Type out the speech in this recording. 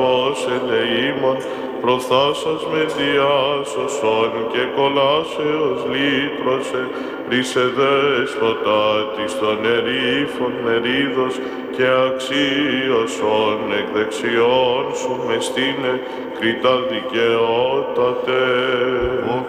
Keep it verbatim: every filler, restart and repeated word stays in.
Ως ελεήμων προθάσας με διάσωσον και κολάσεως λύτρωσε, ρίσε δέσποτα της των ερήφων μερίδος και αξίωσον εκ δεξιών σου μεστήνε κριτά δικαιότατε.